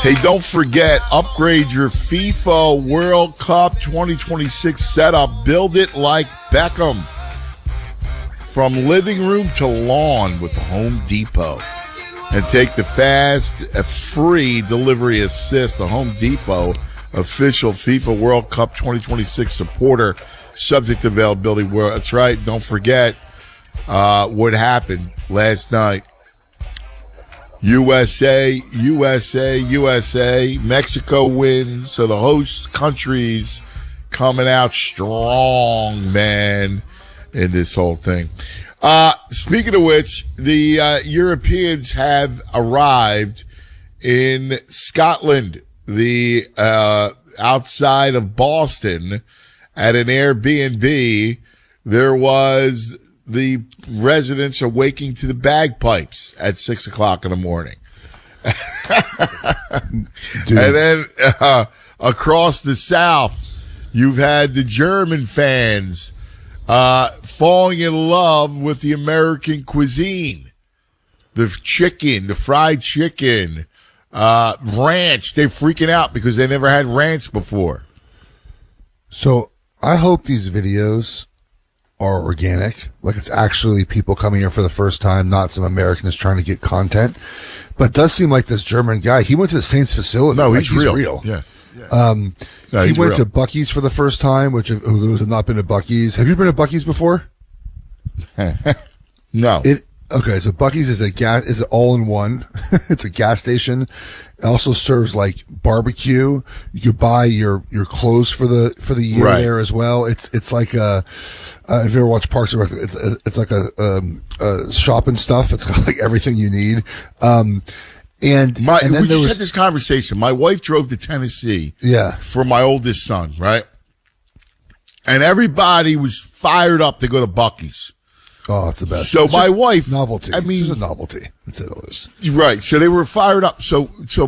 Hey, don't forget, upgrade your FIFA World Cup 2026 setup. Build it like Beckham. From living room to lawn with the Home Depot. And take the fast, free delivery assist. The Home Depot official FIFA World Cup 2026 supporter. Subject to availability. That's right. Don't forget what happened last night. USA. Mexico wins. So the host countries coming out strong, man, in this whole thing. Speaking of which, the Europeans have arrived in Scotland, the outside of Boston, at an Airbnb. There was the residents are waking to the bagpipes at 6 o'clock in the morning. And then across the South, you've had the German fans falling in love with the American cuisine. The chicken, the fried chicken, ranch. They're freaking out because they never had ranch before. So I hope these videos are organic, like it's actually people coming here for the first time, not some Americans trying to get content. But it does seem like this German guy, he went to the Saints facility. No, like he's real. Yeah. He went to Buc-ee's for the first time, which those have not been to Buc-ee's. Have you been to Buc-ee's before? No. Okay, so Buc-ee's is is an all-in-one. It's a gas station. It also serves like barbecue. You could buy your clothes for the year there as well. It's like if you ever watch Parks and Rec, it's like a shop and stuff. It's got like everything you need. And then we just had this conversation. My wife drove to Tennessee for my oldest son, right? And everybody was fired up to go to Buc-ee's. Oh, it's the best. So my wife, novelty. I mean, it's just a novelty. That's it. It is. Right. So they were fired up. So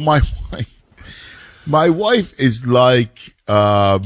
my wife is like, I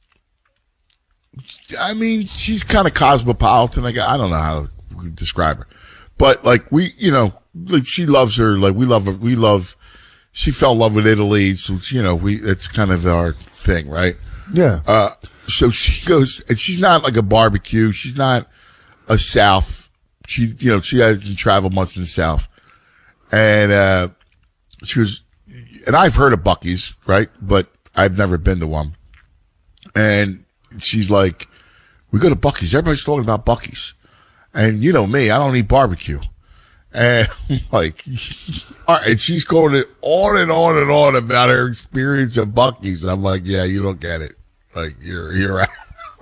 mean, she's kind of cosmopolitan. Like, I don't know how to describe her, but like like she loves her. Like we love. She fell in love with Italy, so it's kind of our thing, right? Yeah. So she goes, and she's not like a barbecue. She's not a South. She hasn't traveled much in the South. And, she goes, and I've heard of Buc-ee's, right? But I've never been to one. And she's like, we go to Buc-ee's. Everybody's talking about Buc-ee's. And you know me, I don't eat barbecue. And I'm like, all right. And she's going on and on and on about her experience at Buc-ee's. And I'm like, yeah, you don't get it. Like you're out.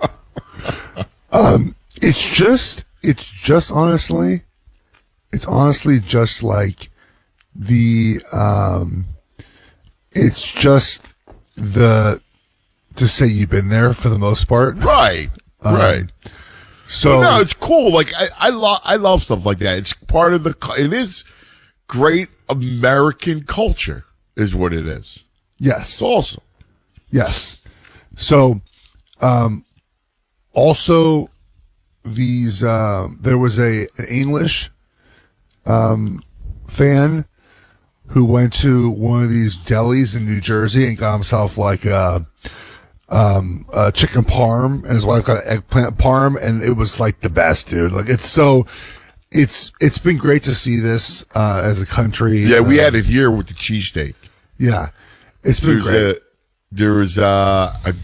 It's honestly just like it's just to say you've been there for the most part. Right. So no, it's cool. Like I love stuff like that. It's part of it is great American culture is what it is. Yes. It's awesome. Yes. So, also these, there was an English, fan who went to one of these delis in New Jersey and got himself like a chicken parm, and his wife got an eggplant parm, and it was like the best, dude. Like it's been great to see this, as a country. Yeah. We had it here with the cheesesteak. Yeah. It's been great. There was a